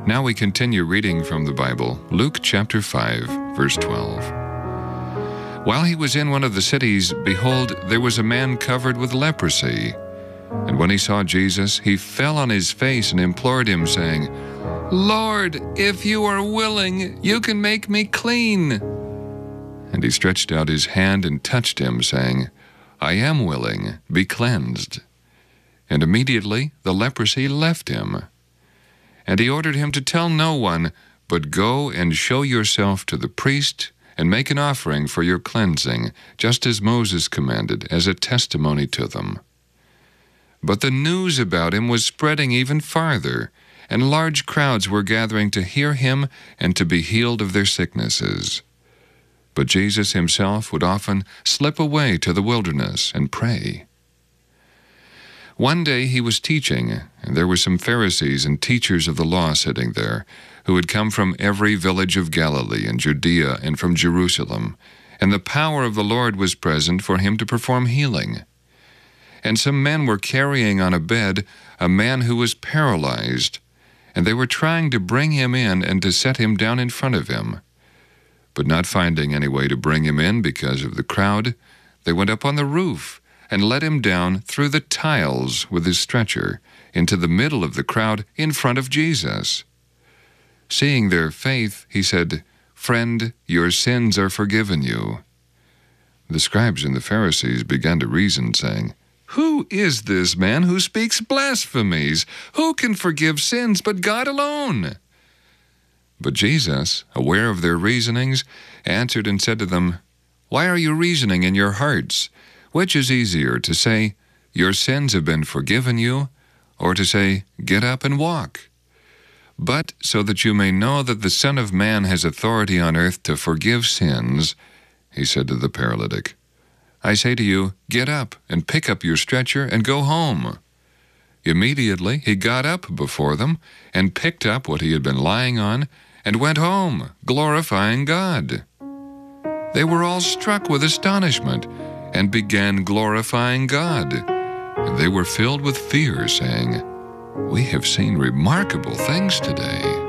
Now we continue reading from the Bible, Luke chapter 5, verse 12. While he was in one of the cities, behold, there was a man covered with leprosy. And when he saw Jesus, he fell on his face and implored him, saying, Lord, if you are willing, you can make me clean. And he stretched out his hand and touched him, saying, I am willing, be cleansed. And immediately the leprosy left him. And he ordered him to tell no one, but go and show yourself to the priest, and make an offering for your cleansing, just as Moses commanded, as a testimony to them. But the news about him was spreading even farther, and large crowds were gathering to hear him and to be healed of their sicknesses. But Jesus himself would often slip away to the wilderness and pray. One day he was teaching, and there were some Pharisees and teachers of the law sitting there, who had come from every village of Galilee and Judea and from Jerusalem, and the power of the Lord was present for him to perform healing. And some men were carrying on a bed a man who was paralyzed, and they were trying to bring him in and to set him down in front of him. But not finding any way to bring him in because of the crowd, they went up on the roof and let him down through the tiles with his stretcher into the middle of the crowd in front of Jesus. Seeing their faith, he said, Friend, your sins are forgiven you. The scribes and the Pharisees began to reason, saying, Who is this man who speaks blasphemies? Who can forgive sins but God alone? But Jesus, aware of their reasonings, answered and said to them, Why are you reasoning in your hearts? Which is easier, to say, Your sins have been forgiven you, or to say, Get up and walk? But so that you may know that the Son of Man has authority on earth to forgive sins, he said to the paralytic, I say to you, get up and pick up your stretcher and go home. Immediately he got up before them and picked up what he had been lying on and went home, glorifying God. They were all struck with astonishment and began glorifying God. And they were filled with fear, saying, We have seen remarkable things today.